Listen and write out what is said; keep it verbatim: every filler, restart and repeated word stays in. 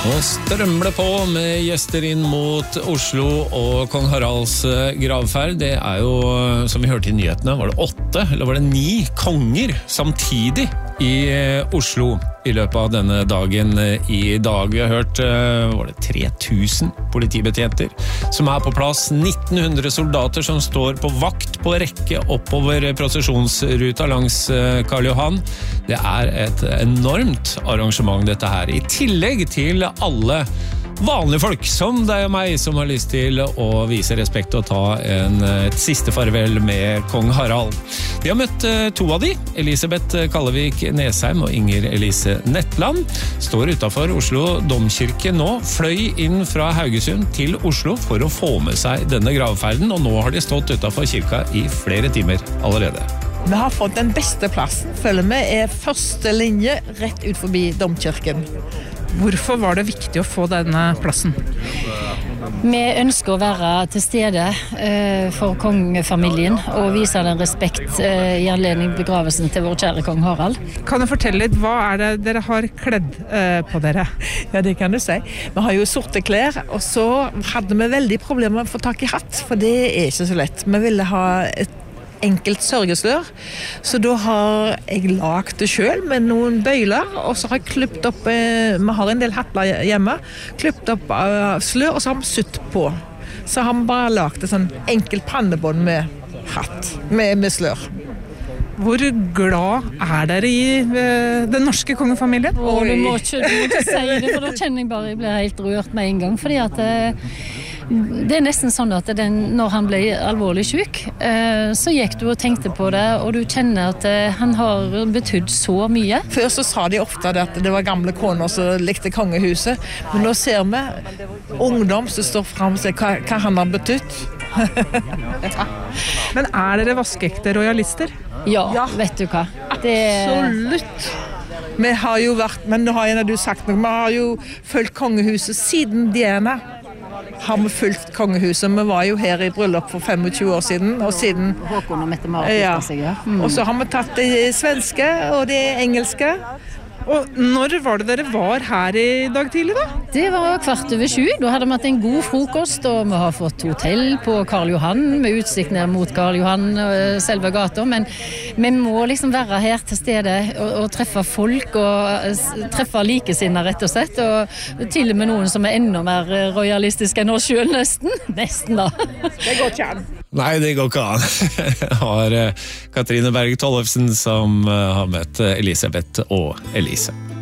Nå strømmer det på med gjester inn mot Oslo og Kong Haralds gravferd. Det er jo, som vi hørte i nyhetene, var det åtte, eller var det ni konger samtidig i Oslo i løpet av denne dagen i dag. Vi har hørt, var det tre tusen politibetjenter som er på plass, nitten hundre soldater som står på vakt på rekke oppover prosesjonsruta langs Karl Johan. Det er et enormt arrangement dette her, i tillegg til alle vanlige folk som deg og meg som har lyst til å vise respekt og ta en, et siste farvel med Kong Harald. Vi har møtt to av de, Elisabeth Kallevik Nesheim og Inger Elise Netland, står utenfor Oslo Domkirke nå, fløy inn fra Haugesund til Oslo for å få med seg denne gravferden, og nå har de stått utenfor kirka i flere timer allerede. Vi har fått den beste plassen, føler vi, er første linje rett ut forbi Domkirken. Hvorfor var det viktig å få denne plassen? Vi ønsker å være til stede uh, for kongefamilien og vise den respekt uh, i anledning begravelsen til vår kjære kong Harald. Kan du fortelle litt, hva er det dere har kledd uh, på dere? Ja, det kan du si. Vi har jo sorte klær, og så hadde vi veldig problemer med å få tak i hatt, for det er ikke så lett. Vi ville ha et enkelt sørgeslør, så da har jeg lagt det selv med noen bøyler, og så har jeg klippet opp, eh, vi har en del hattler hjemme, klippet opp uh, slør, og så har vi sutt på. Så har vi bare lagt et sånn enkelt pannebånd med hatt, med, med slør. Hvor glad er dere i uh, den norske kongefamilien? Åh, du må ikke, du må ikke si det, for da kjenner jeg bare jeg blir helt rørt med en gang, fordi at uh, det er nesten sånn at den, når han ble alvorlig syk, uh, så gikk du og tenkte på det, og du kjenner at uh, han har betydd så mye. Før så sa de ofte at det var gamle koner som likte kongehuset, men nå ser vi ungdom som står frem og sier hva, hva han har betydd. Men er dere vaskeekte royalister? Ja, ja, vet du hva? Det... Absolutt. Vi har jo vært, men nå har jeg, du sagt noe, vi har jo fulgt kongehuset siden Diana. Har vi fulgt kongehuset. Vi var jo her i bryllup for tjuefem år siden, og siden... Håkon og Mette-Marit, ja. ja. Mm. Og så har vi tatt det svenske og det engelske. Og når var det dere var her i dag tidlig da? Det var kvart over sju. Da hadde vi hatt en god frokost, og vi har fått hotell på Karl Johan, med utsikt ned mot Karl Johan, selve gata. Men vi må liksom være her til stede og, og treffe folk, og treffe likesinner rett og slett. Og til og med noen som er enda mer royalistiske enn oss selv, nesten. Nesten da. Det går ikke an. Nei, det går ikke an. Det var Katrine Berg Tollefsen som har møtt Elisabeth og Elise.